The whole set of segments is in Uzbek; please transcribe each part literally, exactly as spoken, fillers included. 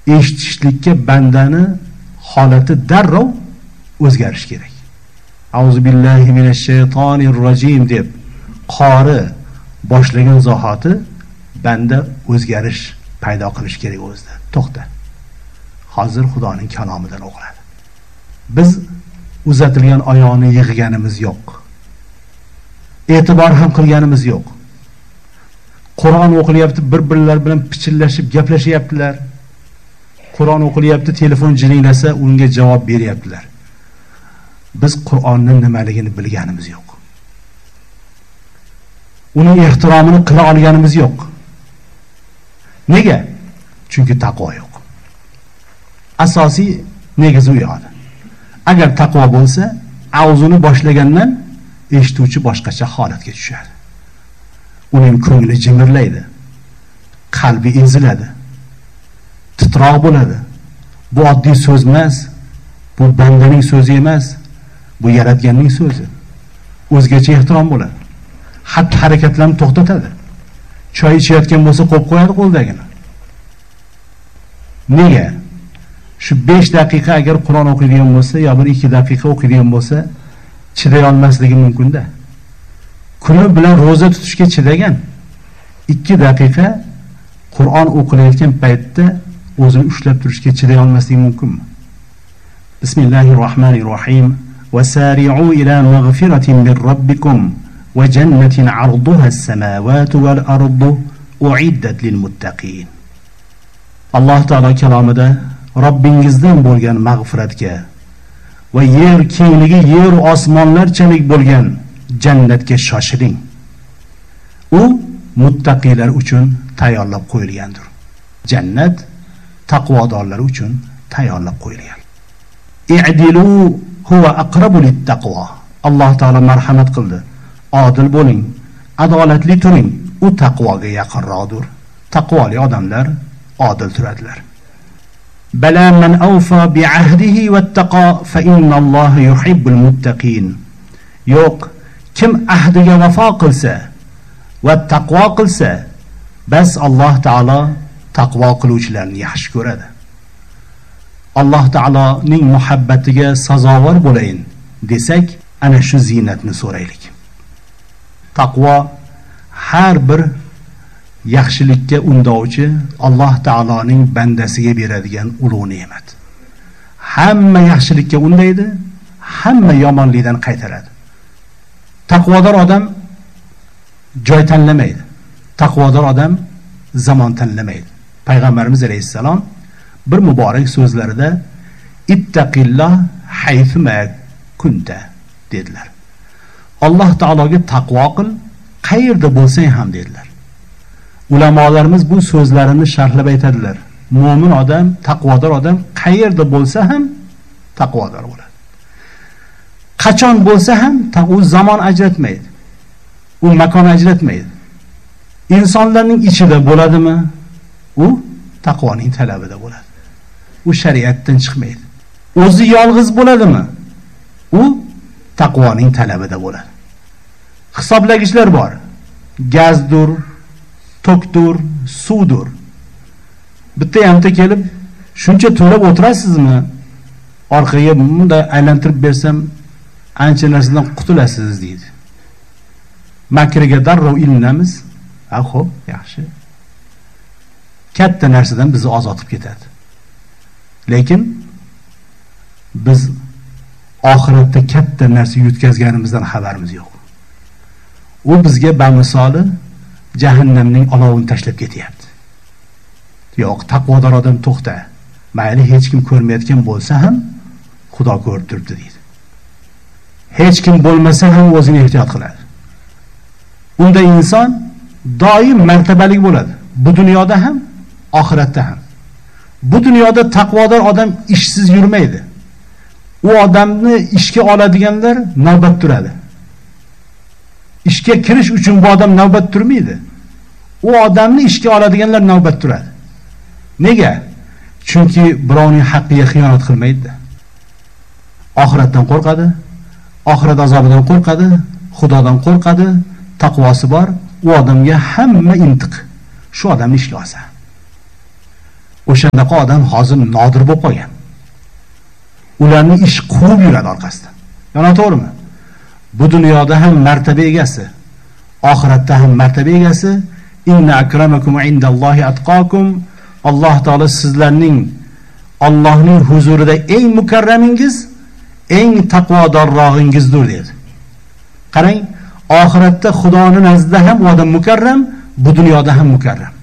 eshitishlikka bandani holati darrov o'zgarish kerak. Auzu billahi minash shaytonir rojim deb qori boshlagan zahoti banda o'zgarish paydo qilish kerak o'zida. To'xta. Hozir Xudoning kalomidan o'qiladi. Biz uzatilgan oyoqni yig'ganimiz yo'q. E'tibor ham qilganimiz yo'q. Qur'on o'qilyapti, bir-birlar bilan pichillashib gaplashyaptilar. Qur'on o'qilyapti, telefon jiringlasa unga javob beryaptilar. Biz Qur'onning nimaligini bilganimiz yo'q. Uning ehtiromini qila olganimiz yo'q. Nega? Chunki taqvo yo'q. Asosiy negizi u yo'q. Agar taqvo bo'lsa, avzuni boshlagandan eshituvchi boshqacha holatga tushadi. Uning ko'ngli jimirlaydi. Qalbi eziladi. Titroq bo'ladi. Bu oddiy so'z emas. Bu bandaning so'zi emas. Bu yaratganning so'zi. O'zgacha ehtirom bo'ladi. Xatti harakatlarni to'xtatadi. Choy ichayotgan bo'lsa qo'yib qo'yadi qo'ldagini. Nega? Shu besh daqiqa agar Qur'on o'qiydigan bo'lsa, yo bir ikki daqiqa o'qiydigan bo'lsa, chiday olmasligi mumkin-da. Kuni bilan roza tutishga chidagan ikki daqiqa Qur'on o'qilayotgan paytda o'zini ushlab turishga chiday olmasligi mumkinmi? Bismillahirrohmanirrohim. Wasari'u ila maghfiratin min robbikum wa jannatin 'arduha as-samawati wal ardu u'iddat lil muttaqin. Alloh taolo kalomida Robbingizdan bo'lgan mag'firatga va yer kengligi yer osmonlarchalik bo'lgan jannatga shoshiling. U muttaqilar uchun tayyorlab qo'yilgandir. Jannat taqvodorlar uchun tayyorlab qo'yilgan. I'dilu huwa aqrabu lit-taqvo. Alloh taolo marhamat qildi. Odil bo'ling, adolatli turing. U taqvoga yaqinroqdir. Taqvoli odamlar odil turadilar. Bala man awfa bi'ahdihi wattaqa fa innalloha yuhibbul muttaqin. Yo'q, kim ahdiga vafo qilsa va taqvo qilsa, bas Alloh taolo taqvo qiluvchilarni yaxshi ko'radi. Alloh taoloning muhabbatiga sazovor bo'layin desak, ana shu ziynatni so'raylik. Taqvo har bir yaxshilikka undovchi Alloh taoloning bandasiga beradigan ulug' ne'mat. Hamma yaxshilikka undaydi, hamma yomonlikdan qaytaradi. Taqvodor odam joy tanlamaydi. Taqvodor odam zamon tanlamaydi. Payg'ambarimiz alayhisalom bir muborak so'zlarida ittaqilloh haythu ma kunta dedilar. Alloh taologa taqvo qil, qayerda bo'lsang ham dedilar. Ulamolarimiz bu so'zlarini sharhlab aytadilar. Mo'min odam, taqvodor odam qayerda bo'lsa ham taqvodor bo'ladi. Qachon bo'lsa ham u zamon ajratmaydi. U makon ajratmaydi. Insonlarning ichida bo'ladimi? U taqvoning talabida bo'ladi. U shariatdan chiqmaydi. O'zi yolg'iz bo'ladimi? U taqvoning talabida bo'ladi. Hisoblagichlar bor. Gazdur, tokdur, suvdur. Bitta hamda kelib, shuncha to'lab o'tirasizmi? Orqaga bunda aylantirib bersam, ancha narsadan qutulasiz deydi. Makriga darrov ilinamiz. Ha, xo'p, yaxshi. Katta narsadan bizni ozodib ketadi. Lekin biz oxiratda katta narsa yutkazganimizdan xabarimiz yo'q. U bizga bamisoli jahannamning olovini tashlab ketyapti. Yo'q, taqvodor odam to'xta. Mayli hech kim ko'rmayotgan bo'lsa ham Xudo ko'rib turibdi deydi. Hech kim bo'lmasa ham o'zini ehtiyot qiladi. Unda inson doim martabalik bo'ladi. Bu dunyoda ham, oxiratda ham. Bu dunyoda taqvodor odam ishsiz yurmaydi. U odamni ishga oladiganlar navbat turadi. Ishga kirish uchun bu odam navbat turmaydi. U odamni ishga oladiganlar navbat turadi. Nega? Chunki birovning haqqiga xiyonat qilmaydi. Oxiratdan qo'rqadi, oxirat azobidan qo'rqadi, Xudodan qo'rqadi, taqvosi bor. U odamga hamma intiq shu odamni ishga olsa. O'shandaqa odam hozir nodir bo'lib qolgan. Ularning ish quvib yuradi orqasidan. Yana to'g'rimi? Bu dunyoda ham martaba egasi, oxiratda ham martaba egasi. Inna akramakum indallohi atqakum. Alloh taolo sizlarning Allohning huzurida eng mukarramingiz, eng taqvodorrog'ingizdir dedi. Qarang, oxiratda Xudoning nazdida ham odam mukarram, bu dunyoda ham mukarram.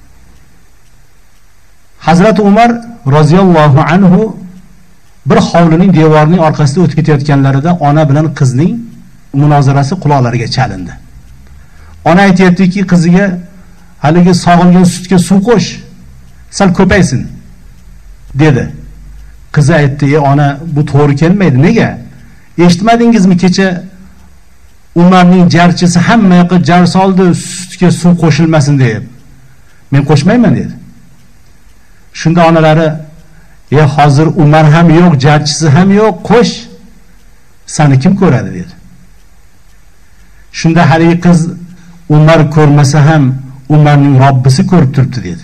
Hazrat Umar roziyallohu anhu bir hovlining devorining orqasida o'tib ketayotganlarida ona bilan qizning munozarasi quloqlariga chalindi. Ona aytayaptiki, qiziga haligi sog'ilgan sutga suv qo'sh, sal ko'paysin dedi. Qizi aytdi: "Ey ona, bu to'g'ri kelmaydi. Nega? Eshitmadingizmi kecha Umarning jarchisi hamma yoqqa jar soldi, sutga suv qo'shilmasin deb. Men qo'shmayman" dedi. Shunda onalari: "Ey, hozir Umar ham yo'q, jarchisi ham yo'q, qo'sh. Seni kim ko'radi?" dedi. Shunda haligi qiz: "Umar ko'rmasa ham Umarning Robbisi ko'rib turibdi" dedi.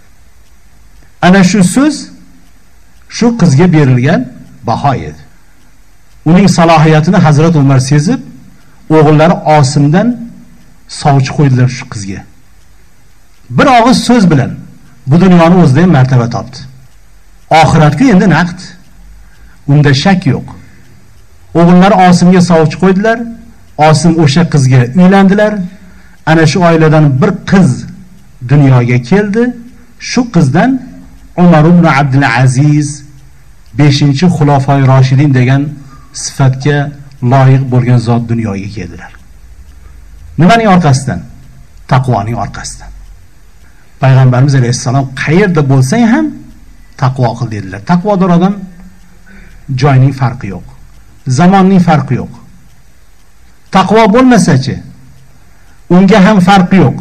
Ana shu so'z shu qizga berilgan baho edi. Uning salohiyatini Hazrat Umar sezib, o'g'illari Osimdan sovchi qo'ydilar shu qizga. Bir og'iz so'z bilan bu dunyoni o'zida ham martaba topdi. Oxiratga endi naqd. Unda shak yo'q. O'g'illari Osimga sovchi qo'ydilar. Osim o'sha qizga uylandilar. Ana shu oiladan bir qiz dunyoga keldi. Shu qizdan Umar ibn Abdul Aziz beshinchi xulofoi Roshidin degan sifatga loyiq bo'lgan zot dunyoga keldilar. Nimaning orqasidan? Taqvoning orqasidan. Payg'ambarimiz alayhissalom qayerda bo'lsang ham taqvo qil dedilar. Taqvodor odam joyning farqi yo'q, zamonning farqi yo'q. Taqvo bo'lmasa-chi, unga ham farqi yo'q.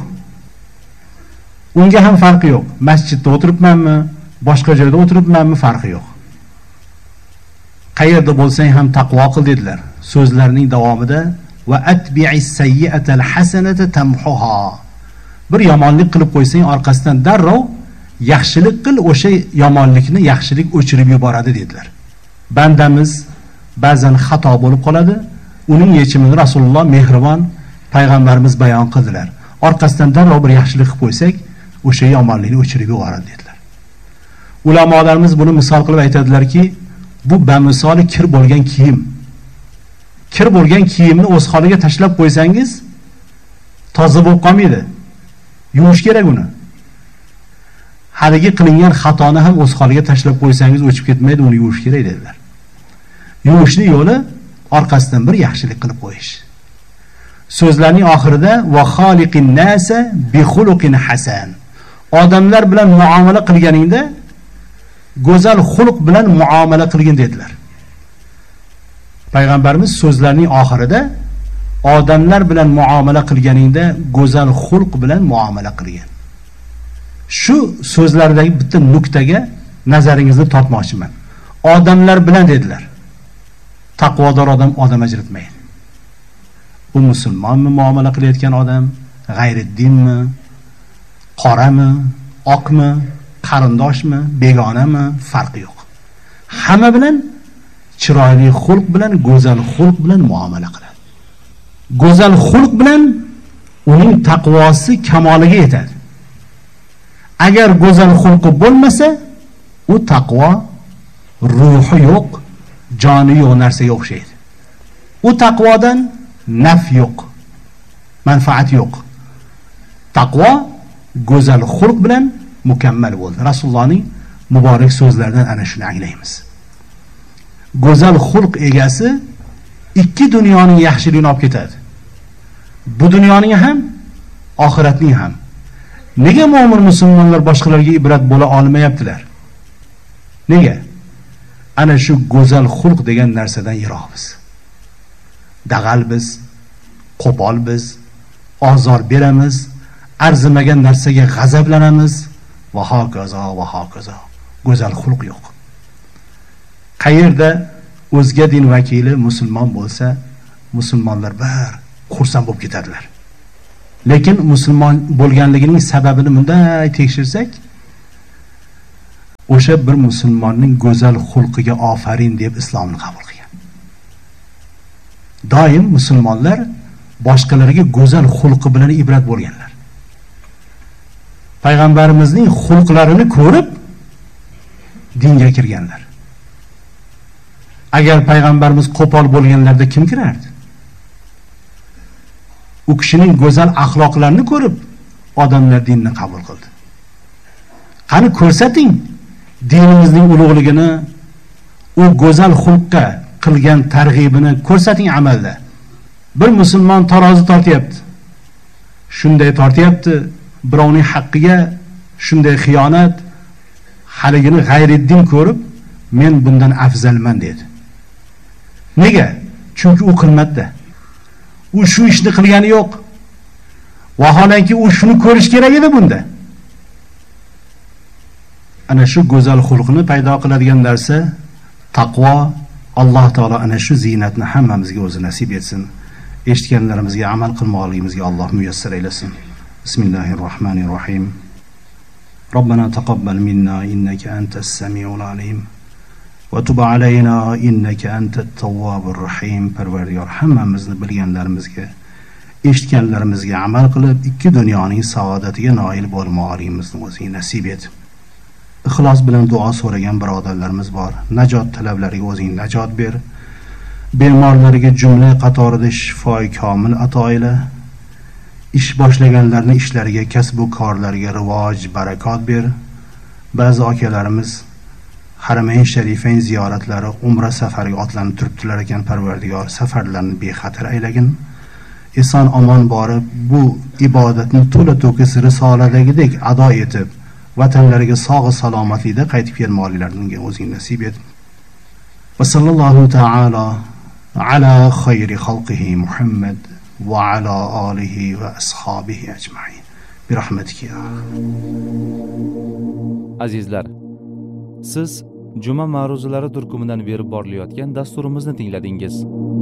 Unga ham farqi yo'q. Masjidda o'tiribmanmi, boshqa joyda o'tiribmanmi, farqi yo'q. Qayerda bo'lsang ham taqvo qil dedilar. So'zlarining davomida va atbi'is sayyi'atal hasanata tamhuha. Bir yomonlik qilib qo'ysang, orqasidan darrov yaxshilik qil, o'sha yomonlikni yaxshilik o'chirib yuboradi dedilar. Bandamiz ba'zan xato bo'lib qoladi. Uning yechimini Rasululloh mehribon payg'ambarimiz bayon qildilar. Orqasidan darrov bir yaxshilik qilib qo'ysak, o'sha yomonlikni o'chirib yuboradi dedilar. Ulamolarimiz buni misol qilib aytadilarki, bu bamisoli kir bo'lgan kiyim. Kir bo'lgan kiyimni o'z holiga tashlab qo'ysangiz, toza bo'lib qolmaydi. Yuvish kerak uni. Haligi qilingan xatoni ham o'z holiga tashlab qo'ysangiz o'chib ketmaydi, uni yuvish kerak dedilar. Yuvishning yo'li orqasidan bir yaxshilik qilib qo'yish. So'zlarning oxirida va xoliqin nasa bi xuluqin hasan. Odamlar bilan muomala qilganingda go'zal xulq bilan muomala qilgin dedilar. Payg'ambarimiz so'zlarning oxirida odamlar bilan muomala qilganingda go'zal xulq bilan muomala qilgin. Shu so'zlardagi bitta nuqtaga nazaringizni tortmoqchiman. Odamlar bilan dedilar. Taqvodor odam odam ajratmaydi. U musulmonmi muomala qilayotgan odam, g'ayriddinmi, qorami, oqmi, qarindoshmi, begonami, farqi yo'q. Hamma bilan chiroyli xulq bilan, go'zal xulq bilan muomala qiladi. Go'zal xulq bilan uning taqvosi kamoliga yetadi. Agar go'zal xulqi bo'lmasa, u taqvo ruhi yo'q, joni yo'q narsaga o'xshaydi. U taqvodan naf yo'q, manfaat yo'q. Taqvo go'zal xulq bilan mukammal bo'ldi. Rasulullohning muborak so'zlaridan ana shuni anglaymiz. Go'zal xulq egasi ikki dunyoning yaxshiligini olib ketadi. Bu dunyoning ham, oxiratning ham. Nega mu'min musulmonlar boshqalarga ibrat bo'la olmayaptilar? Nega? Ana shu go'zal xulq degan narsadan yiroqmiz. Dag'al biz, qo'pol biz, ozor beramiz, arzimagan narsaga g'azablanamiz va hokazo va hokazo. Go'zal xulq yo'q. Qayerda o'zga din vakili musulmon bo'lsa, musulmonlar bir xursand bo'lib ketadilar. Lekin musulmon bo'lganligining sababini bunday tekshirsak, o'sha bir musulmonning go'zal xulqiga ofarin deb islomni qabul qilgan. Doim musulmonlar boshqalarga go'zal xulqi bilan ibrat bo'lganlar. Payg'ambarimizning xulqlarini ko'rib dinga kirganlar. Agar payg'ambarimiz qo'pol bo'lganlarda kim kirardi? U kishining go'zal axloqlarini ko'rib odamlar dinni qabul qildi. Qani ko'rsating dinimizning ulug'ligini, u go'zal xulqqa qilgan targ'ibini ko'rsating amalda. Bir musulmon tarozi tortyapti. Shunday tortyapti, birovning haqqiga shunday xiyonat, haligini g'ayriddin ko'rib, men bundan afzalman dedi. Nega? Chunki u qilmadi. U shu ishni qilgani yo'q. Vaholanki u shuni ko'rish kerak edi bunda. Ana shu go'zal xulqni paydo qiladigan narsa taqvo. Alloh taolo ana shu ziynatni hammamizga o'zi nasib etsin. Eshitganlarimizga amal qilmoqligimizga Alloh muyassar aylasin. Bismillahirrohmanirrohim. Robbana taqabbal minna innaka antas samiul alim va tub alayna innaka antat tawwabur rahim. Parvardigor, hammamizni bilganlarimizga, eshitganlarimizga amal qilib, ikki dunyoning saodatiga noil bo'lmoqligimizni o'zing nasib et. Ixlos bilan duo so'ragan birodarlarimiz bor. Najot talablariga o'zing najot ber. Bemorlarga jumla qatorida shifoi komil ato ayla. Ish boshlaganlarning ishlariga, kasb va korlariga rivoj, barakot ber. Ba'zi akalarimiz Haramayn Sharifayn ziyoratlari, umra safariga otlanib turibdilar ekan. Parvardigor, safarlarni bexatar aylagin. Eson omon borib, bu ibodatni to'la to'kis risoladagidek ado etib, vatanlariga sog' salomatlikda qaytib kelmoqliklarini o'zing nasib et. Va sallallohu ta'ala ala khayri xalqihi Muhammad va ala alihi va ashabihi ajma'in. Bi rahmatika ya. Azizlar, siz juma ma'ruzalari turkumidan berib borilayotgan dasturimizni tingladingiz.